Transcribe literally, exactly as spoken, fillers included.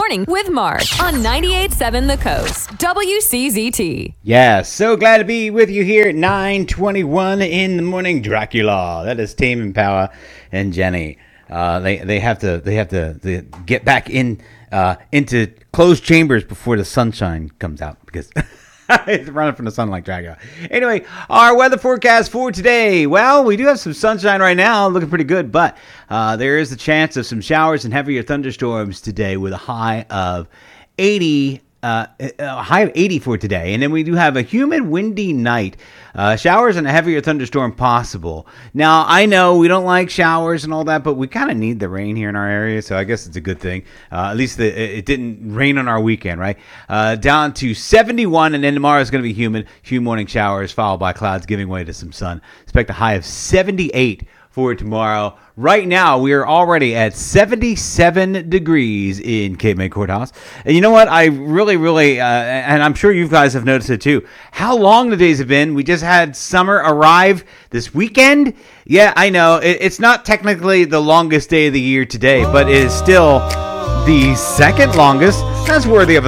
Morning with Mark on ninety-eight point seven The Coast, W C Z T. Yeah, so glad to be with you here at nine twenty-one in the morning. Dracula. That is Tame Impala and Jenny. Uh, they they have to they have to they get back in uh, into closed chambers before the sunshine comes out because it's running from the sun like Dracula. Anyway, our weather forecast for today. Well, we do have some sunshine right now, looking pretty good, but uh, there is a chance of some showers and heavier thunderstorms today with a high of eighty. Uh, a high of eighty for today, and then we do have a humid, windy night. Uh, showers and a heavier thunderstorm possible. Now, I know we don't like showers and all that, but we kind of need the rain here in our area, so I guess it's a good thing. Uh, at least the, it didn't rain on our weekend, right? Uh, down to seventy-one, and then tomorrow is going to be humid. Few morning showers followed by clouds giving way to some sun. Expect a high of seventy-eight for tomorrow. Right now, we are already at seventy-seven degrees in Cape May Courthouse. And you know what? I really, really, uh, and I'm sure you guys have noticed it too, how long the days have been. We just had summer arrive this weekend. Yeah, I know. It, it's not technically the longest day of the year today, but it is still the second longest. That's worthy of a